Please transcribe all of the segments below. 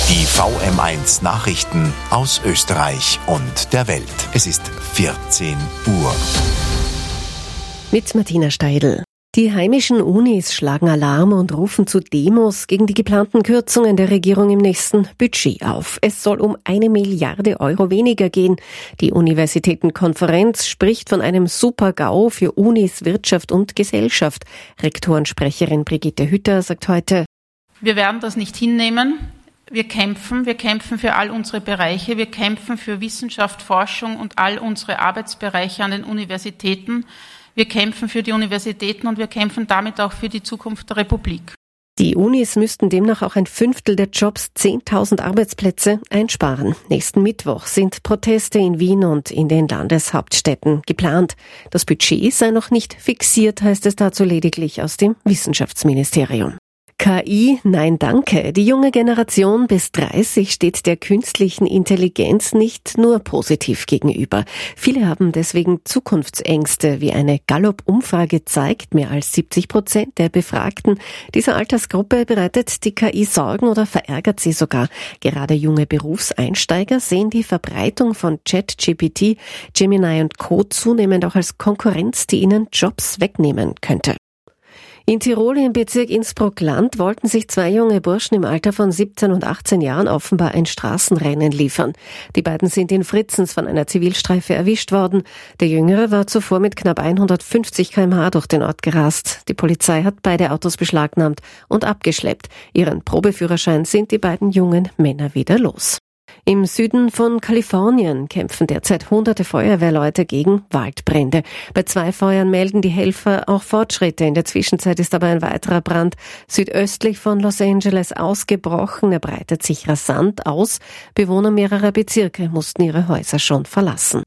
Die VM1 Nachrichten aus Österreich und der Welt. Es ist 14 Uhr. Mit Martina Steidl. Die heimischen Unis schlagen Alarm und rufen zu Demos gegen die geplanten Kürzungen der Regierung im nächsten Budget auf. Es soll um 1 Milliarde Euro weniger gehen. Die Universitätenkonferenz spricht von einem Super-GAU für Unis, Wirtschaft und Gesellschaft. Rektorensprecherin Brigitte Hütter sagt heute: Wir werden das nicht hinnehmen. Wir kämpfen für all unsere Bereiche. Wir kämpfen für Wissenschaft, Forschung und all unsere Arbeitsbereiche an den Universitäten. Wir kämpfen für die Universitäten und wir kämpfen damit auch für die Zukunft der Republik. Die Unis müssten demnach auch 1/5 der Jobs, 10.000 Arbeitsplätze, einsparen. Nächsten Mittwoch sind Proteste in Wien und in den Landeshauptstädten geplant. Das Budget sei noch nicht fixiert, heißt es dazu lediglich aus dem Wissenschaftsministerium. KI, nein danke. Die junge Generation bis 30 steht der künstlichen Intelligenz nicht nur positiv gegenüber. Viele haben deswegen Zukunftsängste, wie eine Gallup-Umfrage zeigt. Mehr als 70% der Befragten dieser Altersgruppe bereitet die KI Sorgen oder verärgert sie sogar. Gerade junge Berufseinsteiger sehen die Verbreitung von ChatGPT, Gemini und Co. zunehmend auch als Konkurrenz, die ihnen Jobs wegnehmen könnte. In Tirol im Bezirk Innsbruck-Land wollten sich 2 junge Burschen im Alter von 17 und 18 Jahren offenbar ein Straßenrennen liefern. Die beiden sind in Fritzens von einer Zivilstreife erwischt worden. Der Jüngere war zuvor mit knapp 150 km/h durch den Ort gerast. Die Polizei hat beide Autos beschlagnahmt und abgeschleppt. Ihren Probeführerschein sind die beiden jungen Männer wieder los. Im Süden von Kalifornien kämpfen derzeit hunderte Feuerwehrleute gegen Waldbrände. Bei 2 Feuern melden die Helfer auch Fortschritte. In der Zwischenzeit ist aber ein weiterer Brand südöstlich von Los Angeles ausgebrochen. Er breitet sich rasant aus. Bewohner mehrerer Bezirke mussten ihre Häuser schon verlassen.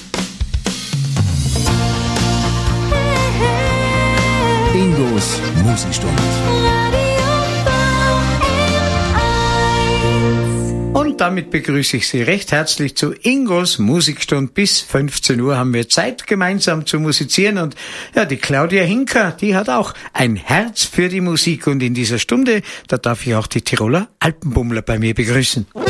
Ingos Musikstunde. Und damit begrüße ich Sie recht herzlich zu Ingos Musikstunde. Bis 15 Uhr haben wir Zeit, gemeinsam zu musizieren. Und ja, die Claudia Hinker, die hat auch ein Herz für die Musik. Und in dieser Stunde, da darf ich auch die Tiroler Alpenbummler bei mir begrüßen.